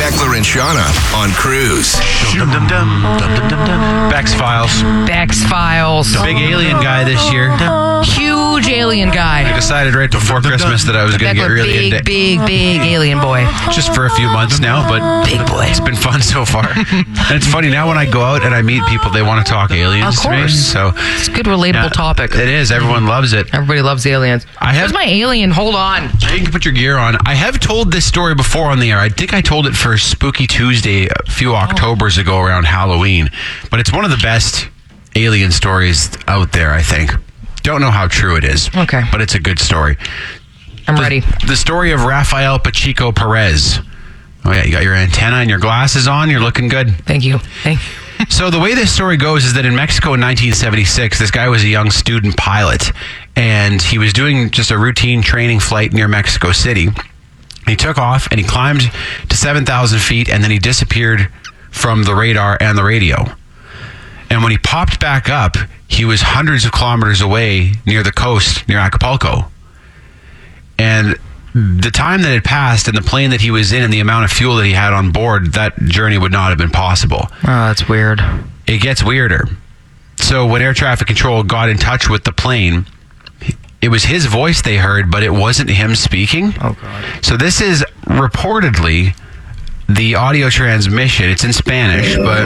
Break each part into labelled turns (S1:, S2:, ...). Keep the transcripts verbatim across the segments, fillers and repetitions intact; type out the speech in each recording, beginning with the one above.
S1: Eckler and Shauna on Cruise.
S2: Dum, dum, dum, dum, dum, dum, dum. Bex Files.
S3: Bex Files.
S2: The big alien guy this year.
S3: Huge alien
S2: I
S3: guy.
S2: decided right before Christmas that I was going to get
S3: Eckler,
S2: really
S3: big,
S2: into
S3: big, big alien boy.
S2: just for a few months now, but
S3: Big boy.
S2: it's been fun so far. And it's funny, now when I go out and I meet people, they want to talk aliens
S3: Of
S2: to me.
S3: course.
S2: So
S3: It's a good relatable
S2: yeah,
S3: topic.
S2: It is. Everyone loves it.
S3: Everybody loves aliens.
S2: I have-
S3: Where's my alien? Hold on.
S2: You can put your gear on. I have told this story before on the air. I think I told it for Spooky Tuesday a few Octobers ago around Halloween. But it's one of the best alien stories out there, I think. Don't know how true it is.
S3: Okay.
S2: But it's a good story.
S3: I'm
S2: The-
S3: ready.
S2: The story of Rafael Pacheco Perez. Oh, yeah, you got your antenna and your glasses on. You're looking good.
S3: Thank you. Thank
S2: So the way this story goes is that in Mexico in nineteen seventy-six, this guy was a young student pilot, and he was doing just a routine training flight near Mexico City. He took off and he climbed to seven thousand feet, and then he disappeared from the radar and the radio. And when he popped back up, he was hundreds of kilometers away near the coast, near Acapulco. And the time that had passed and the plane that he was in and the amount of fuel that he had on board, that journey would not have been possible.
S3: Oh, that's weird.
S2: It gets weirder. So when air traffic control got in touch with the plane, it was his voice they heard, but it wasn't him speaking.
S3: Oh, God.
S2: So this is reportedly the audio transmission. It's in Spanish, but...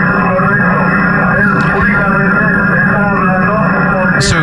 S2: So,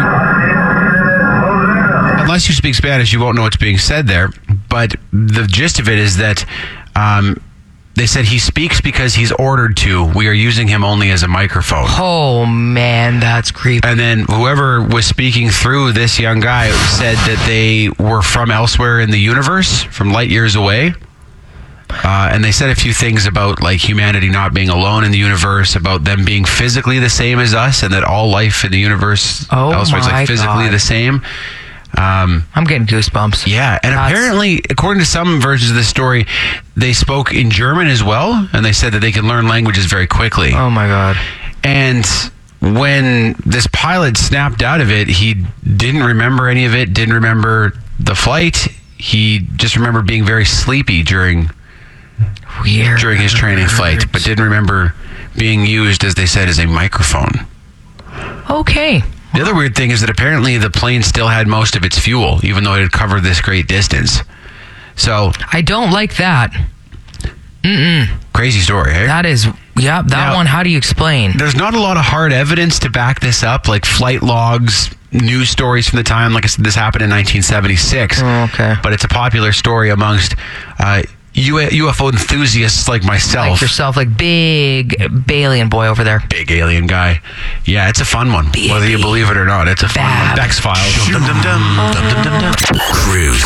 S2: unless you speak Spanish, you won't know what's being said there. But the gist of it is that um, they said he speaks because he's ordered to. We are using him only as a microphone.
S3: Oh, man, that's creepy.
S2: And then whoever was speaking through this young guy said that they were from elsewhere in the universe, from light years away. Uh, and they said a few things about like humanity not being alone in the universe, about them being physically the same as us, and that all life in the universe
S3: Oh
S2: elsewhere is
S3: my
S2: like physically
S3: God.
S2: the same. Um,
S3: I'm getting goosebumps.
S2: yeah, and
S3: That's-
S2: apparently, according to some versions of the story, they spoke in German as well, and they said that they can learn languages very quickly.
S3: Oh, my God.
S2: And when this pilot snapped out of it, he didn't remember any of it, didn't remember the flight. He just remembered being very sleepy during
S3: Weird.
S2: during his training flight, but didn't remember being used, as they said, as a microphone.
S3: Okay.
S2: The other weird thing is that apparently the plane still had most of its fuel, even though it had covered this great distance. So,
S3: I don't like that.
S2: crazy story, eh?
S3: That is, yeah, that
S2: Now-
S3: one, how do you explain?
S2: There's not a lot of hard evidence to back this up, like flight logs, news stories from the time. Like I said, this happened in nineteen seventy-six.
S3: Oh, okay.
S2: But it's a popular story amongst uh, U- UFO enthusiasts like myself.
S3: Like yourself, like big alien boy over there.
S2: Big alien guy. Yeah, it's a fun one.
S3: Big
S2: Whether you believe it or not, it's a fun
S3: Bab.
S2: one. Bex Files.
S1: Cruise.